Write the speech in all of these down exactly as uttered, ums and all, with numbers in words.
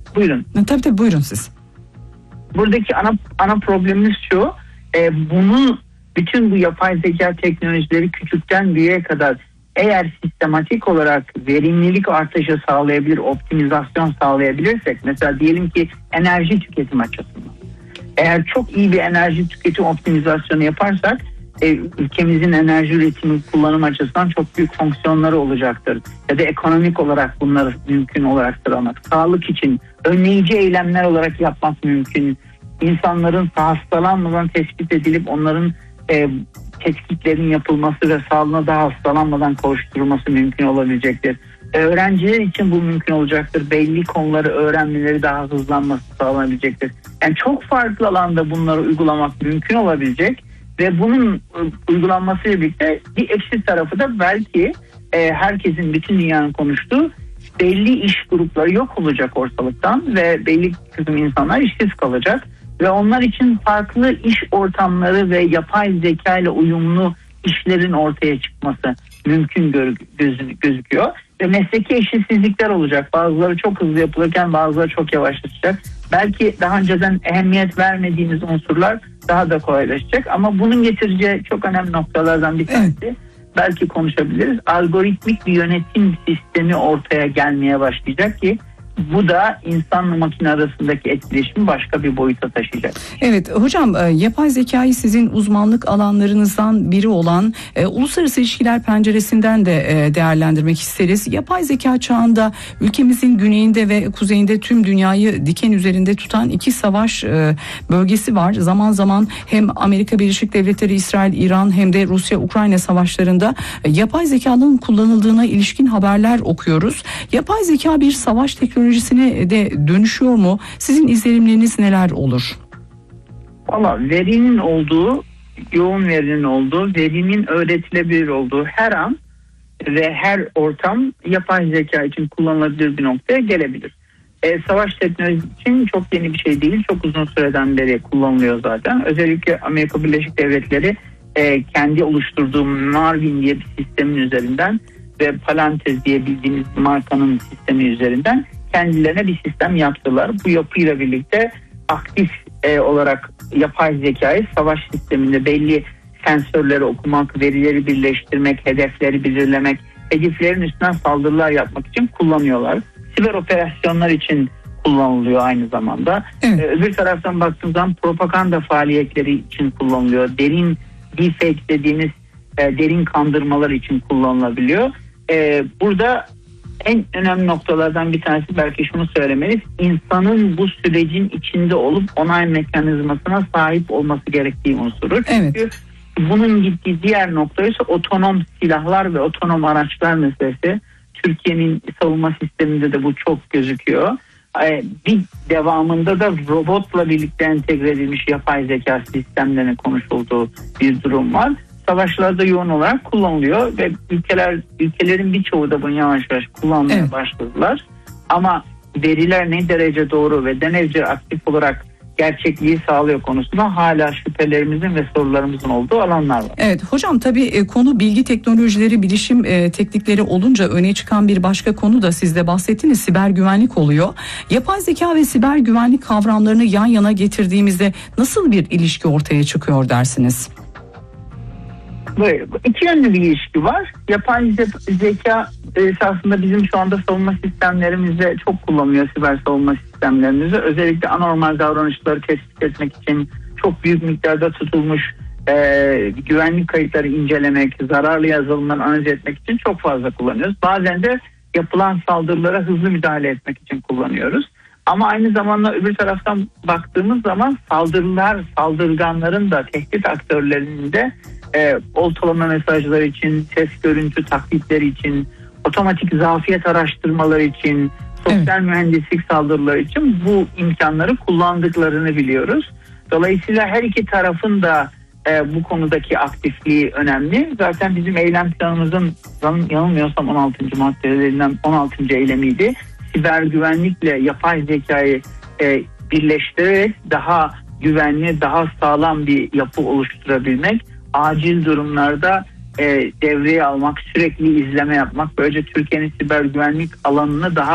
Buyurun. Tabii tabii buyurun siz. Buradaki ana ana problemimiz şu. E, bunu bütün bu yapay zeka teknolojileri küçükten büyüğe kadar eğer sistematik olarak verimlilik artışı sağlayabilir, optimizasyon sağlayabilirsek, mesela diyelim ki enerji tüketim açısından, eğer çok iyi bir enerji tüketim optimizasyonu yaparsak e, ülkemizin enerji üretimi kullanım açısından çok büyük fonksiyonları olacaktır. Ya da ekonomik olarak bunları mümkün olarak sıralamak, sağlık için önleyici eylemler olarak yapmak mümkün. İnsanların hastalanmadan tespit edilip onların e, tetkiklerin yapılması ve sağlığına daha hastalanmadan kavuşturulması mümkün olabilecektir. Öğrenciler için bu mümkün olacaktır. Belli konuları öğrenmeleri daha hızlanması sağlanabilecektir. Yani çok farklı alanda bunları uygulamak mümkün olabilecek ve bunun uygulanmasıyla birlikte bir eksi tarafı da belki e, herkesin, bütün dünyanın konuştuğu belli iş grupları yok olacak ortalıktan ve belli kısım insanlar işsiz kalacak. Ve onlar için farklı iş ortamları ve yapay zeka ile uyumlu işlerin ortaya çıkması mümkün göz- gözüküyor. Ve mesleki eşitsizlikler olacak. Bazıları çok hızlı yapılırken bazıları çok yavaşlaşacak. Belki daha önceden ehemmiyet vermediğimiz unsurlar daha da kolaylaşacak. Ama bunun getireceği çok önemli noktalardan bir tanesi, evet, belki konuşabiliriz. Algoritmik bir yönetim sistemi ortaya gelmeye başlayacak ki bu da insanla makine arasındaki etkileşimi başka bir boyuta taşıyacak. Evet hocam, yapay zekayı sizin uzmanlık alanlarınızdan biri olan e, uluslararası ilişkiler penceresinden de e, değerlendirmek isteriz. Yapay zeka çağında ülkemizin güneyinde ve kuzeyinde tüm dünyayı diken üzerinde tutan iki savaş e, bölgesi var. Zaman zaman hem Amerika Birleşik Devletleri, İsrail, İran hem de Rusya-Ukrayna savaşlarında e, yapay zekanın kullanıldığına ilişkin haberler okuyoruz. Yapay zeka bir savaş teknolojisi de dönüşüyor mu? Sizin izlenimleriniz neler olur? Valla verinin olduğu, yoğun verinin olduğu, verinin öğretilebilir olduğu her an ve her ortam yapay zeka için kullanılabilir bir noktaya gelebilir. E, savaş teknolojisi için çok yeni bir şey değil. Çok uzun süreden beri kullanılıyor zaten. Özellikle Amerika Birleşik Devletleri e, kendi oluşturduğu Marvin diye bir sistemin üzerinden ve Palantir diye bildiğimiz markanın sistemi üzerinden kendilerine bir sistem yaptılar. Bu yapıyla birlikte aktif e, olarak yapay zekayı savaş sisteminde belli sensörleri okumak, verileri birleştirmek, hedefleri belirlemek, hedeflerin üstünden saldırılar yapmak için kullanıyorlar. Siber operasyonlar için kullanılıyor aynı zamanda. Evet. Ee, öbür taraftan baktığımız zaman propaganda faaliyetleri için kullanılıyor. Derin deepfake dediğimiz e, derin kandırmalar için kullanılabiliyor. E, burada en önemli noktalardan bir tanesi belki şunu söylemeliyiz. İnsanın bu sürecin içinde olup onay mekanizmasına sahip olması gerektiği unsurur. Evet. Çünkü bunun gittiği diğer nokta ise otonom silahlar ve otonom araçlar meselesi. Türkiye'nin savunma sisteminde de bu çok gözüküyor. Bir devamında da robotla birlikte entegre edilmiş yapay zeka sistemlerinin konuşulduğu bir durum var. Savaşlarda yoğun olarak kullanılıyor ve ülkeler ülkelerin birçoğu da bunu yavaş yavaş kullanmaya evet. başladılar. Ama veriler ne derece doğru ve ne derece aktif olarak gerçekliği sağlıyor konusunda hala şüphelerimizin ve sorularımızın olduğu alanlar var. Evet hocam, tabii e, konu bilgi teknolojileri, bilişim e, teknikleri olunca öne çıkan bir başka konu da siz de bahsettiniz, siber güvenlik oluyor. Yapay zeka ve siber güvenlik kavramlarını yan yana getirdiğimizde nasıl bir ilişki ortaya çıkıyor dersiniz? Böyle iki yönlü bir ilişki var. Yapay zeka esasında bizim şu anda savunma sistemlerimizde çok kullanılıyor, siber savunma sistemlerimizde. Özellikle anormal davranışları tespit etmek için, çok büyük miktarda tutulmuş e, güvenlik kayıtları incelemek, zararlı yazılımları analiz etmek için çok fazla kullanıyoruz. Bazen de yapılan saldırılara hızlı müdahale etmek için kullanıyoruz. Ama aynı zamanda öbür taraftan baktığımız zaman saldırılar, saldırganların da, tehdit aktörlerinin de E, oltalama mesajları için, ses görüntü taklitleri için, otomatik zafiyet araştırmaları için, sosyal evet. mühendislik saldırıları için bu imkanları kullandıklarını biliyoruz. Dolayısıyla her iki tarafın da e, bu konudaki aktifliği önemli. Zaten bizim eylem planımızın yanılmıyorsam on altıncı maddelerinden on altıncı eylemiydi. Siber güvenlikle yapay zekayı e, birleştirerek daha güvenli, daha sağlam bir yapı oluşturabilmek, acil durumlarda e, devreye almak, sürekli izleme yapmak, böylece Türkiye'nin siber güvenlik alanını daha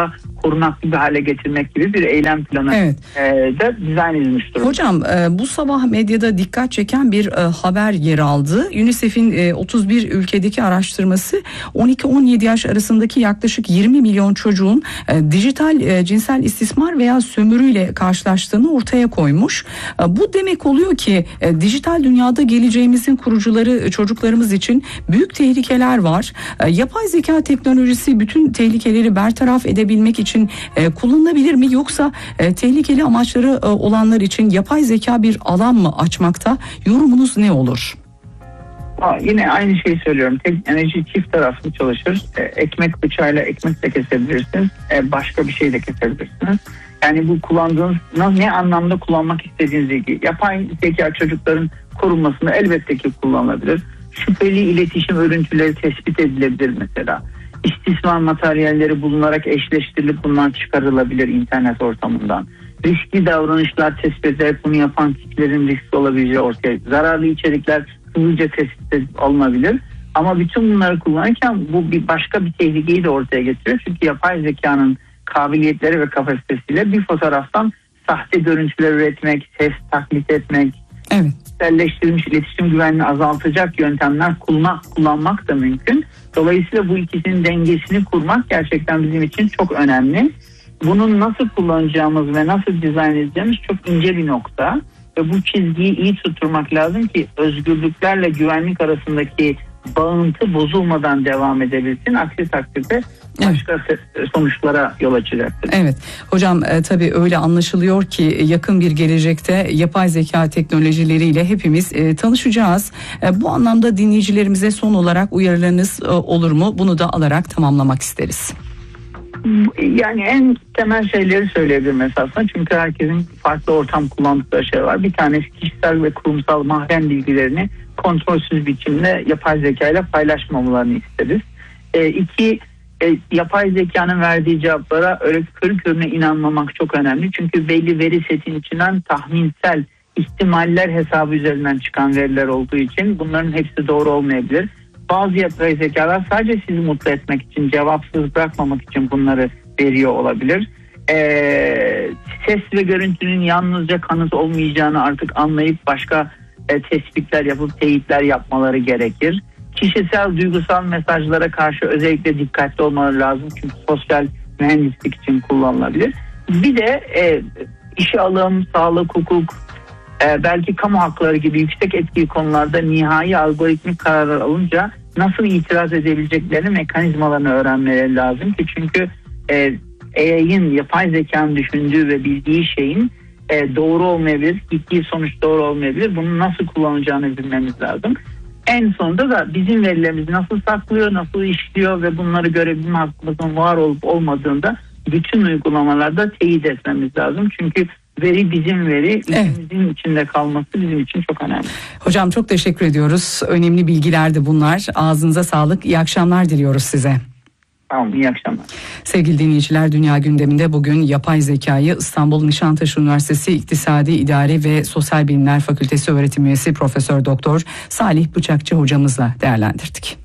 korunaklı bir hale getirmek gibi bir eylem planı evet. e, da dizayn edilmiş durumda. Hocam e, bu sabah medyada dikkat çeken bir e, haber yer aldı. UNICEF'in e, otuz bir ülkedeki araştırması on iki on yedi yaş arasındaki yaklaşık yirmi milyon çocuğun e, dijital e, cinsel istismar veya sömürüyle karşılaştığını ortaya koymuş. E, bu demek oluyor ki e, dijital dünyada geleceğimizin kurucuları e, çocuklarımız için büyük tehlikeler var. E, yapay zeka teknolojisi bütün tehlikeleri bertaraf edebilmek için e, kullanılabilir mi, yoksa e, tehlikeli amaçları e, olanlar için yapay zeka bir alan mı açmakta? Yorumunuz ne olur? Aa, yine aynı şeyi söylüyorum. Teknoloji çift taraflı çalışır. E, ekmek bıçağıyla ekmek de kesebilirsiniz. E, başka bir şey de kesebilirsiniz. Yani bu kullandığınız ne anlamda kullanmak istediğiniz ilgili. Yapay zeka çocukların korunmasında elbette ki kullanılabilir. Şüpheli iletişim örüntüleri tespit edilebilir mesela. İstismar materyalleri bulunarak eşleştirilip bundan çıkarılabilir internet ortamından. Riskli davranışlar tespit ederek bunu yapan kişilerin riskli olabileceği ortaya. Zararlı içerikler hızlıca tespit alınabilir. Ama bütün bunları kullanırken bu bir başka bir tehlikeyi de ortaya getiriyor. Çünkü yapay zekanın kabiliyetleri ve kapasitesiyle bir fotoğraftan sahte görüntüler üretmek, ses taklit etmek, evet. kişiselleştirilmiş iletişim güvenliğini azaltacak yöntemler kullanmak, kullanmak da mümkün. Dolayısıyla bu ikisinin dengesini kurmak gerçekten bizim için çok önemli. Bunun nasıl kullanacağımız ve nasıl dizayn edeceğimiz çok ince bir nokta. Ve bu çizgiyi iyi tutturmak lazım ki özgürlüklerle güvenlik arasındaki bağıntı bozulmadan devam edebilsin. Aksi takdirde başka evet. sonuçlara yol açacaktır. Evet hocam, e, tabii öyle anlaşılıyor ki yakın bir gelecekte yapay zeka teknolojileriyle hepimiz e, tanışacağız. E, bu anlamda dinleyicilerimize son olarak uyarılarınız e, olur mu? Bunu da alarak tamamlamak isteriz. Yani en temel şeyleri söyleyebilirim esasında. Çünkü herkesin farklı ortam kullandıkları şey var. Bir tanesi kişisel ve kurumsal mahrem bilgilerini kontrolsüz biçimde yapay zeka ile paylaşmamalarını isteriz. E, iki, e, yapay zekanın verdiği cevaplara öyle körü körüne inanmamak çok önemli. Çünkü belli veri setin içinden tahminsel ihtimaller hesabı üzerinden çıkan veriler olduğu için bunların hepsi doğru olmayabilir. Bazı yapay zekalar sadece sizi mutlu etmek için, cevapsız bırakmamak için bunları veriyor olabilir. Ee, ses ve görüntünün yalnızca kanıt olmayacağını artık anlayıp başka e, tespitler yapıp teyitler yapmaları gerekir. Kişisel, duygusal mesajlara karşı özellikle dikkatli olmaları lazım. Çünkü sosyal mühendislik için kullanılabilir. Bir de e, işe alım, sağlık, hukuk, Ee, belki kamu hakları gibi yüksek etkili konularda nihai algoritmik kararlar alınca nasıl itiraz edebileceklerini, mekanizmalarını öğrenmeleri lazım ki çünkü e, A I'nin, yapay zekanın düşündüğü ve bildiği şeyin e, doğru olmayabilir, gittiği sonuç doğru olmayabilir. Bunu nasıl kullanacağını bilmemiz lazım. En sonunda da bizim verilerimizi nasıl saklıyor, nasıl işliyor ve bunları görebilme hakkımızın var olup olmadığında bütün uygulamalarda teyit etmemiz lazım. Çünkü veri bizim veri, ülkemizin evet. içinde kalması bizim için çok önemli. Hocam çok teşekkür ediyoruz. Önemli bilgilerdi bunlar. Ağzınıza sağlık. İyi akşamlar diliyoruz size. Tamam, iyi akşamlar. Sevgili dinleyiciler, Dünya Gündemi'nde bugün yapay zekayı İstanbul Nişantaşı Üniversitesi İktisadi İdari ve Sosyal Bilimler Fakültesi öğretim üyesi Profesör Doktor Salih Bıçakçı hocamızla değerlendirdik.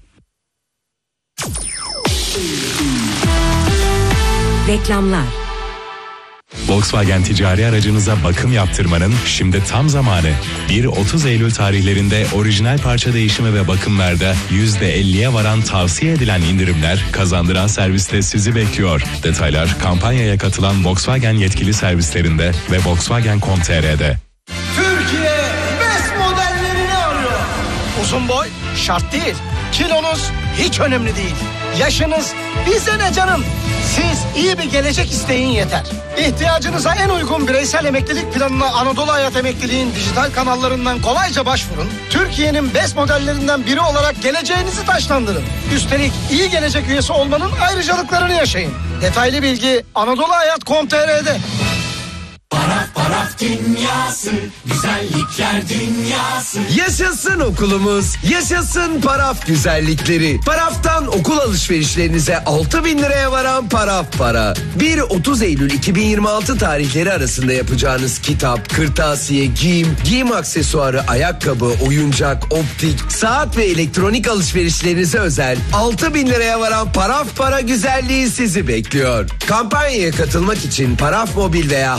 Reklamlar. Volkswagen ticari aracınıza bakım yaptırmanın şimdi tam zamanı. bir otuz Eylül tarihlerinde orijinal parça değişimi ve bakımlarda yüzde elliye varan tavsiye edilen indirimler kazandıran serviste sizi bekliyor. Detaylar kampanyaya katılan Volkswagen yetkili servislerinde ve Volkswagen nokta com nokta t r'de. Türkiye best modellerini arıyor. Uzun boy şart değil. Kilonuz hiç önemli değil. Yaşınız bize ne canım? Siz iyi bir gelecek isteyin yeter. İhtiyacınıza en uygun bireysel emeklilik planına Anadolu Hayat Emekliliğin dijital kanallarından kolayca başvurun. Türkiye'nin best modellerinden biri olarak geleceğinizi taşlandırın. Üstelik iyi gelecek üyesi olmanın ayrıcalıklarını yaşayın. Detaylı bilgi Anadolu Hayat nokta com nokta t r'de. Para, para. Paraf dünyası, güzellikler dünyası. Yaşasın okulumuz, yaşasın Paraf güzellikleri. Paraf'tan okul alışverişlerinize altı bin liraya varan Paraf Para. bir otuz Eylül iki bin yirmi altı tarihleri arasında yapacağınız kitap, kırtasiye, giyim, giyim aksesuarı, ayakkabı, oyuncak, optik, saat ve elektronik alışverişlerinize özel altı bin liraya varan Paraf Para güzelliği sizi bekliyor. Kampanyaya katılmak için Paraf Mobil veya